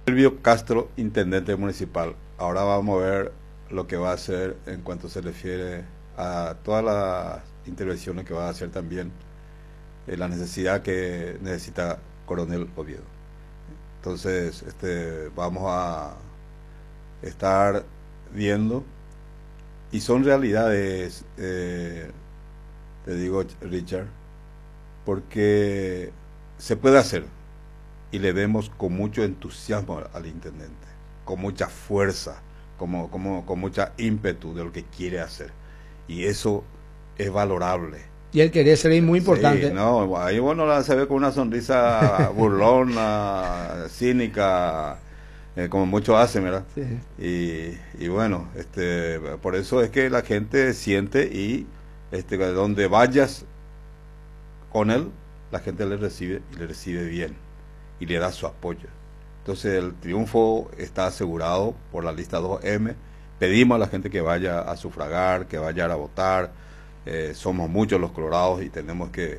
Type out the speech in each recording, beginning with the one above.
Silvio Castro, intendente municipal. Ahora vamos a ver lo que va a hacer en cuanto se refiere a todas las intervenciones que va a hacer también, la necesidad que necesita Coronel Oviedo. Entonces, vamos a estar viendo, y son realidades, te digo, Richard, porque se puede hacer, y le vemos con mucho entusiasmo al intendente, con mucha fuerza, con mucha ímpetu de lo que quiere hacer, y eso es valorable. Y el querer ser muy importante. Sí, no, ahí bueno se ve con una sonrisa burlona, cínica, como muchos hacen, ¿verdad? Sí. Y bueno, por eso es que la gente siente, y donde vayas con él, la gente le recibe, y le recibe bien, y le da su apoyo. Entonces el triunfo está asegurado por la lista 2M. Pedimos a la gente que vaya a sufragar, que vaya a votar. Somos muchos los colorados y tenemos que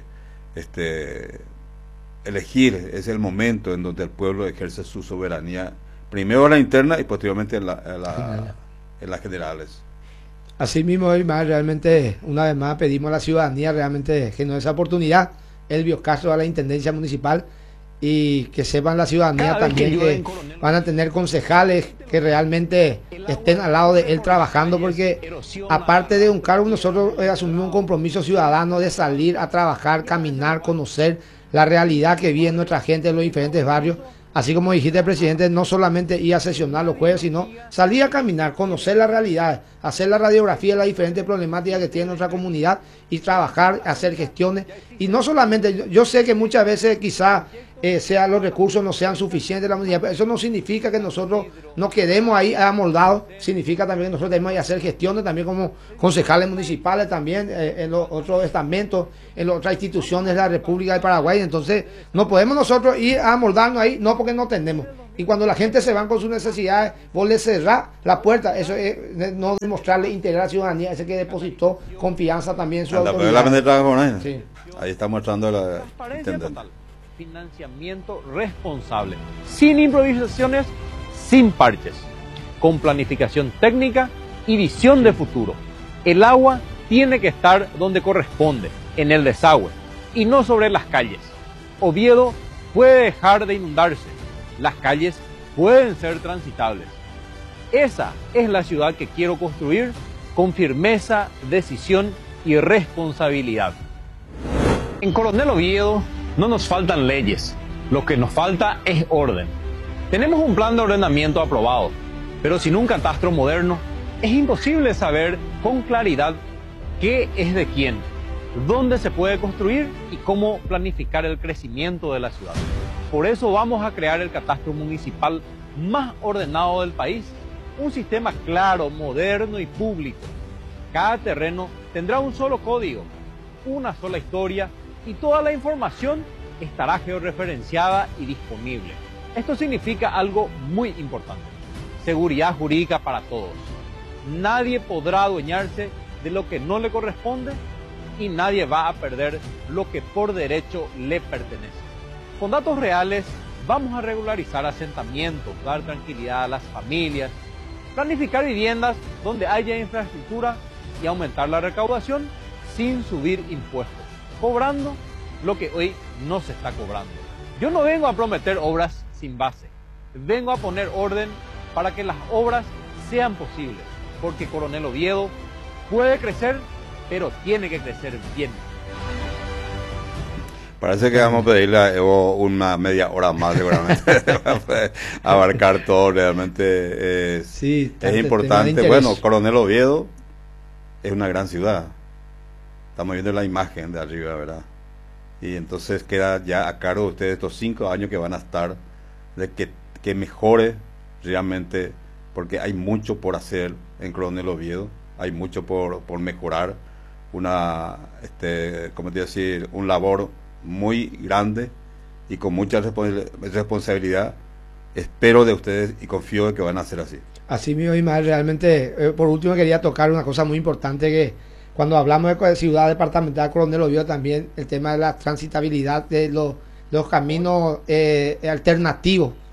elegir. Es el momento en donde el pueblo ejerce su soberanía, primero en la interna y posteriormente en las generales. Así mismo, realmente, una vez más pedimos a la ciudadanía realmente que nos dé esa oportunidad, Elvio Castro a la intendencia municipal, y que sepan la ciudadanía también que van a tener concejales que realmente estén al lado de él trabajando, porque aparte de un cargo, nosotros asumimos un compromiso ciudadano de salir a trabajar, caminar, conocer la realidad que vive nuestra gente en los diferentes barrios. Así como dijiste, presidente, no solamente ir a sesionar los jueves, sino salir a caminar, conocer la realidad, hacer la radiografía de las diferentes problemáticas que tiene nuestra comunidad y trabajar, hacer gestiones. Y no solamente, yo sé que muchas veces quizás los recursos no sean suficientes de la comunidad, pero eso no significa que nosotros nos quedemos ahí amoldados, significa también que nosotros debemos hacer gestiones también como concejales municipales, también en los otros estamentos, en las otras instituciones de la República de Paraguay. Entonces no podemos nosotros ir a amoldarnos ahí, no, porque no tenemos. Y cuando la gente se va con sus necesidades, vos le cerrás la puerta. Eso es no demostrarle interés a la ciudadanía, ese que depositó confianza también en su autoridad. Sí. Ahí está mostrando la intendente. Financiamiento responsable, sin improvisaciones, sin parches, con planificación técnica y visión de futuro. El agua tiene que estar donde corresponde, en el desagüe, y no sobre las calles. Oviedo puede dejar de inundarse, las calles pueden ser transitables. Esa es la ciudad que quiero construir con firmeza, decisión y responsabilidad. En Coronel Oviedo no nos faltan leyes, lo que nos falta es orden. Tenemos un plan de ordenamiento aprobado, pero sin un catastro moderno es imposible saber con claridad qué es de quién, dónde se puede construir y cómo planificar el crecimiento de la ciudad. Por eso vamos a crear el catastro municipal más ordenado del país, un sistema claro, moderno y público. Cada terreno tendrá un solo código, una sola historia, y toda la información estará georreferenciada y disponible. Esto significa algo muy importante: seguridad jurídica para todos. Nadie podrá adueñarse de lo que no le corresponde y nadie va a perder lo que por derecho le pertenece. Con datos reales vamos a regularizar asentamientos, dar tranquilidad a las familias, planificar viviendas donde haya infraestructura y aumentar la recaudación sin subir impuestos, cobrando lo que hoy no se está cobrando. Yo no vengo a prometer obras sin base, vengo a poner orden para que las obras sean posibles, porque Coronel Oviedo puede crecer, pero tiene que crecer bien. Parece que vamos a pedirle a Evo una media hora más seguramente abarcar todo. Realmente sí, es importante. Bueno, Coronel Oviedo es una gran ciudad. Estamos viendo la imagen de arriba, ¿verdad? Y entonces queda ya a cargo de ustedes estos 5 años que van a estar, de que mejore realmente, porque hay mucho por hacer en Coronel Oviedo, hay mucho por mejorar, una, ¿cómo te decir? Un labor muy grande y con mucha responsabilidad. Espero de ustedes y confío de que van a hacer así. Así mismo, Ismael, realmente, por último quería tocar una cosa muy importante, que cuando hablamos de ciudad departamental Coronel Oviedo, también el tema de la transitabilidad de los caminos alternativos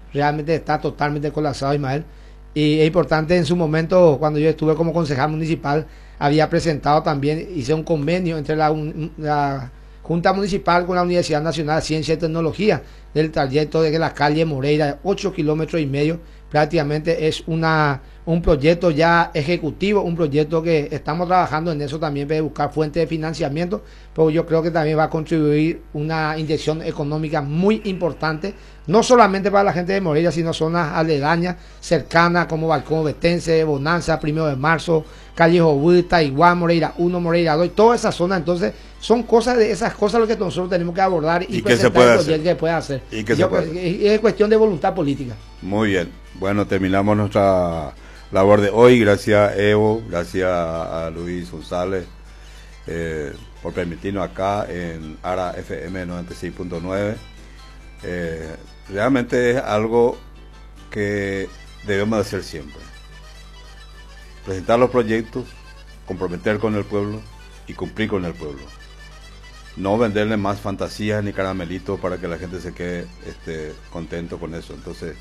realmente está totalmente colapsado, Ismael. Y es importante, en su momento, cuando yo estuve como concejal municipal, había presentado también, hice un convenio entre la Junta Municipal con la Universidad Nacional de Ciencia y Tecnología del trayecto de la calle Moreira, 8,5 kilómetros, prácticamente es un proyecto ya ejecutivo, un proyecto que estamos trabajando en eso también para buscar fuentes de financiamiento, pero yo creo que también va a contribuir una inyección económica muy importante, no solamente para la gente de Moreira, sino zonas aledañas, cercanas como Balcón Betense, Bonanza, 1 de Marzo, Calle Jobú, Taiguán, Moreira 1, Moreira 2, toda esa zona. Entonces son cosas de esas cosas lo que nosotros tenemos que abordar y presentar el proyecto que puede hacer. Y es cuestión de voluntad política. Muy bien, bueno, terminamos nuestra labor de hoy. Gracias, Evo, gracias a Luis González por permitirnos acá en ARA FM 96.9. Realmente es algo que debemos hacer siempre: presentar los proyectos, comprometer con el pueblo y cumplir con el pueblo. No venderle más fantasías ni caramelitos para que la gente se quede contento con eso. Entonces,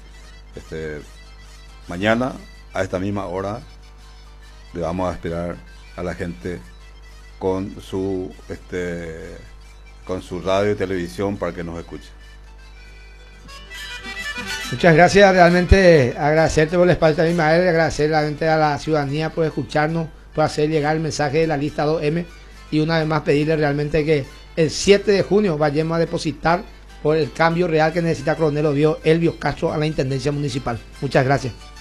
mañana a esta misma hora le vamos a esperar a la gente con su radio y televisión para que nos escuche. Muchas gracias, realmente agradecerte por el espacio también, Ismael, agradecer realmente a la ciudadanía por escucharnos, por hacer llegar el mensaje de la lista 2M, y una vez más pedirle realmente que el 7 de junio vayamos a depositar por el cambio real que necesita Coronel Elbio Castro a la Intendencia Municipal. Muchas gracias.